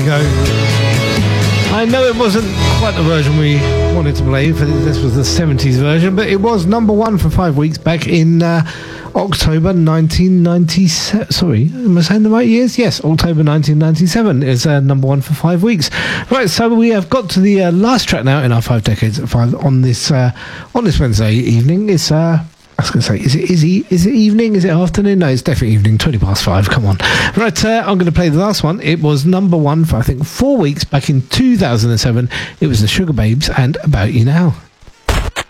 Go. I know it wasn't quite the version we wanted to play, for this was the 70s version, but it was number one for 5 weeks back in October 1997. Sorry, am I saying the right years? Yes, October 1997 is number one for 5 weeks. Right, so we have got to the last track now in our 5 decades at 5 on this Wednesday evening. It's I was going to say, is it evening? Is it afternoon? No, it's definitely evening, 5:20. Come on. Right, I'm going to play the last one. It was number one for, I think, 4 weeks back in 2007. It was the Sugar Babes and About You Now.